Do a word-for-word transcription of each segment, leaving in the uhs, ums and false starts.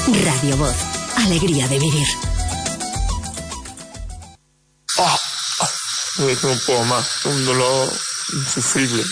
Radio Voz. Alegría de vivir. Oh, oh, no puedo más. Un dolor insufrible.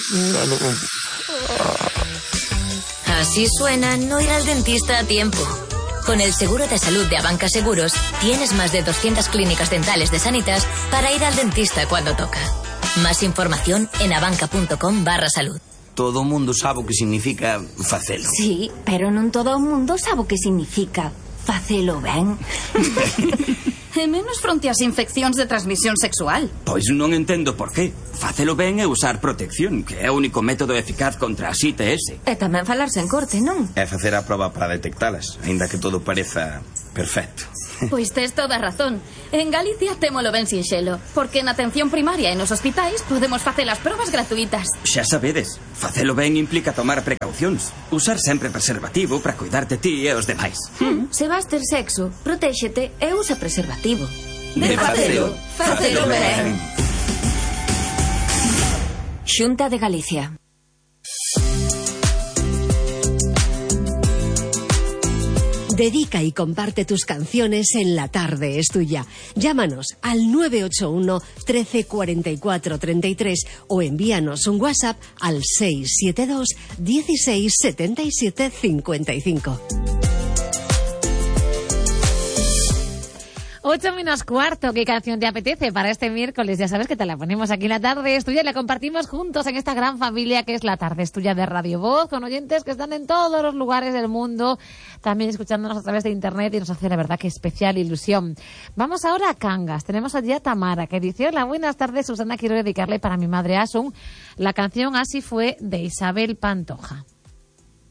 Así suena no ir al dentista a tiempo. Con el seguro de salud de Abanca Seguros, tienes más de doscientas clínicas dentales de Sanitas para ir al dentista cuando toca. Más información en abanca.com barra salud. Todo o mundo sabe o que significa facelo. Sí, pero non todo o mundo sabe o que significa facelo ben. E menos fronte ás infeccións de transmisión sexual. Pois non entendo por qué. Facelo ben é usar protección, que é o único método eficaz contra as I T S. E tamén falarse en corte, non? É facer a proba para detectalas, aínda que todo pareza perfecto. Pois tes toda a razón. En Galicia témolo ben sinxelo, porque na atención primaria e nos hospitais podemos facer as probas gratuitas. Xa sabedes, facelo ben implica tomar precaucións. Usar sempre preservativo para cuidar de ti e os demais. Hmm. Se vas ter sexo, protéxete e usa preservativo. De facelo, facelo ben. Xunta de Galicia. Dedica y comparte tus canciones en La Tarde es Tuya. Llámanos al nueve ocho uno, trece, cuarenta y cuatro, treinta y tres o envíanos un WhatsApp al seis siete dos, dieciséis, setenta y siete, cincuenta y cinco. Ocho menos cuarto, ¿qué canción te apetece para este miércoles? Ya sabes que te la ponemos aquí en La Tarde es Tuya y la compartimos juntos en esta gran familia que es La Tarde es Tuya de Radio Voz, con oyentes que están en todos los lugares del mundo, también escuchándonos a través de internet, y nos hace la verdad que especial ilusión. Vamos ahora a Cangas. Tenemos allí a Tamara, que dice: hola, buenas tardes, Susana, quiero dedicarle para mi madre Asun la canción Así fue de Isabel Pantoja.